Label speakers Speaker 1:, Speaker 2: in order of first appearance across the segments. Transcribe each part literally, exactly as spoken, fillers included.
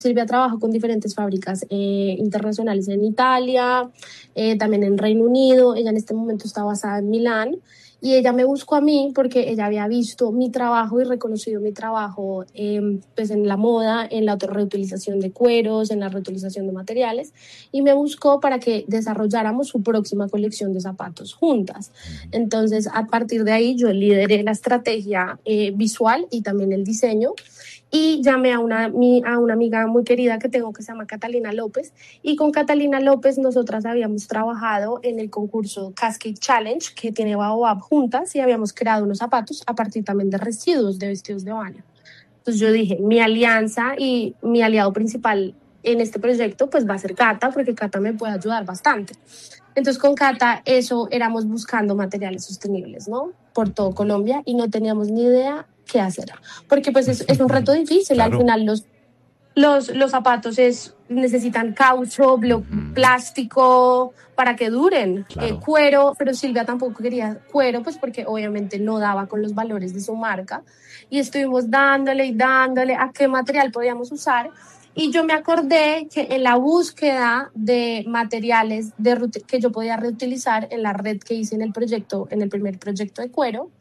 Speaker 1: Silvia trabaja con diferentes fábricas eh, internacionales en Italia, eh, también en Reino Unido. Ella en este momento está basada en Milán y ella me buscó a mí porque ella había visto mi trabajo y reconocido mi trabajo eh, pues en la moda, en la reutilización de cueros, en la reutilización de materiales, y me buscó para que desarrolláramos su próxima colección de zapatos juntas. Entonces, a partir de ahí yo lideré la estrategia eh, visual y también el diseño. Y llamé a una, a una amiga muy querida que tengo que se llama Catalina López, y con Catalina López nosotras habíamos trabajado en el concurso Cascade Challenge que tiene Baobab juntas, y habíamos creado unos zapatos a partir también de residuos de vestidos de baño. Entonces yo dije, mi alianza y mi aliado principal en este proyecto pues va a ser Cata, porque Cata me puede ayudar bastante. Entonces con Cata eso éramos buscando materiales sostenibles, ¿no? Por todo Colombia, y no teníamos ni idea qué hacer, porque pues es, es un reto difícil. Claro. Al final los, los, los zapatos es, necesitan caucho, blo, mm. plástico para que duren, claro. eh, cuero, pero Silvia tampoco quería cuero, pues porque obviamente no daba con los valores de su marca, y estuvimos dándole y dándole a qué material podíamos usar. Y yo me acordé que en la búsqueda de materiales de, que yo podía reutilizar en la red que hice en el proyecto, en el primer proyecto de cuero,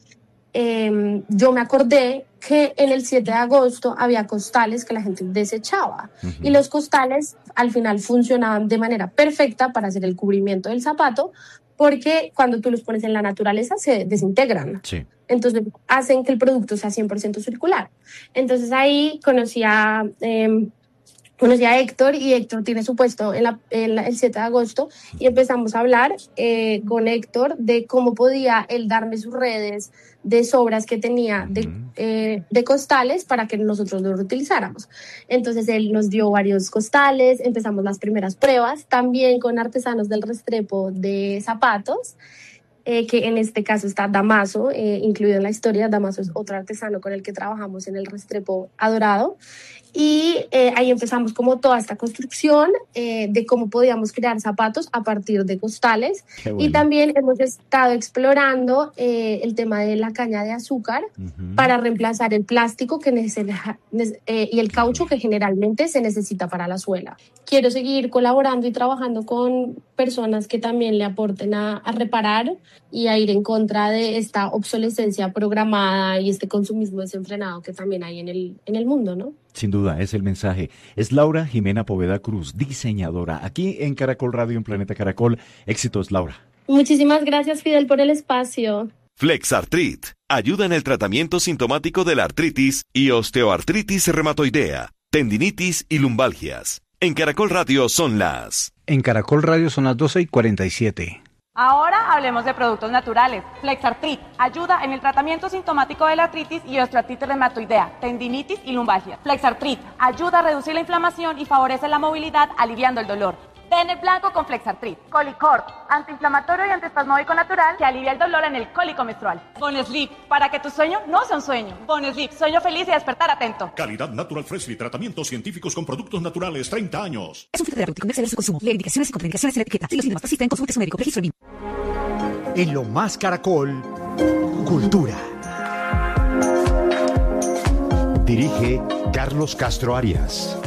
Speaker 1: Eh, yo me acordé que en el siete de agosto había costales que la gente desechaba, uh-huh. y los costales al final funcionaban de manera perfecta para hacer el cubrimiento del zapato, porque cuando tú los pones en la naturaleza se desintegran. Sí. Entonces hacen que el producto sea cien por ciento circular. Entonces ahí conocí a... Eh, Conocí a Héctor, y Héctor tiene su puesto en, la, en la, el siete de agosto, y empezamos a hablar eh, con Héctor de cómo podía él darme sus redes de sobras que tenía de, eh, de costales para que nosotros los reutilizáramos. Entonces él nos dio varios costales, empezamos las primeras pruebas, también con artesanos del Restrepo de zapatos, eh, que en este caso está Damaso, eh, incluido en la historia. Damaso es otro artesano con el que trabajamos en el Restrepo Adorado. Y eh, ahí empezamos como toda esta construcción eh, de cómo podíamos crear zapatos a partir de costales. Bueno. Y también hemos estado explorando eh, el tema de la caña de azúcar, uh-huh. para reemplazar el plástico que necesita, eh, y el caucho que generalmente se necesita para la suela. Quiero seguir colaborando y trabajando con personas que también le aporten a, a reparar y a ir en contra de esta obsolescencia programada y este consumismo desenfrenado que también hay en el, en el mundo, ¿no?
Speaker 2: Sin duda, es el mensaje. Es Laura Jimena Poveda Cruz, diseñadora, aquí en Caracol Radio, en Planeta Caracol. Éxitos, Laura.
Speaker 1: Muchísimas gracias, Fidel, por el espacio.
Speaker 3: Flexartrit ayuda en el tratamiento sintomático de la artritis y osteoartritis reumatoidea, tendinitis y lumbalgias. En Caracol Radio son las...
Speaker 4: En Caracol Radio son las doce y cuarenta y siete.
Speaker 5: Ahora hablemos de productos naturales. Flexartrit ayuda en el tratamiento sintomático de la artritis y osteoartritis reumatoidea, tendinitis y lumbalgia. Flexartrit ayuda a reducir la inflamación y favorece la movilidad, aliviando el dolor. Ten el blanco con Flexartrit. Colicort, antiinflamatorio y antiespasmódico natural que alivia el dolor en el cólico menstrual. Bonesleep, para que tu sueño no sea un sueño. Bonesleep, sueño feliz y despertar atento.
Speaker 6: Calidad Natural Freshly, tratamientos científicos con productos naturales, treinta años.
Speaker 7: Es un fitoterapéutico, no excede su consumo. Lee indicaciones y contraindicaciones en la etiqueta. Si los síntomas persisten, consulte a su médico. Registro B I M.
Speaker 8: En Lo Más Caracol, Cultura. Dirige Carlos Castro Arias.